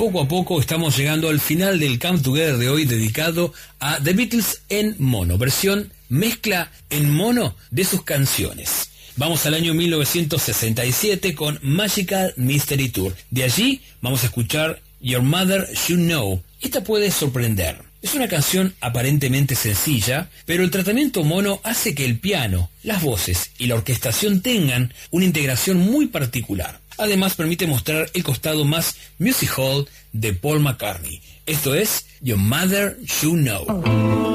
poco a poco estamos llegando al final del Come Together de hoy, dedicado a The Beatles en mono, versión mezcla en mono de sus canciones. Vamos al año 1967 con Magical Mystery Tour. De allí vamos a escuchar Your Mother Should Know. Esta puede sorprender. Es una canción aparentemente sencilla, pero el tratamiento mono hace que el piano, las voces y la orquestación tengan una integración muy particular. Además permite mostrar el costado más music hall de Paul McCartney. Esto es Your Mother Should Know.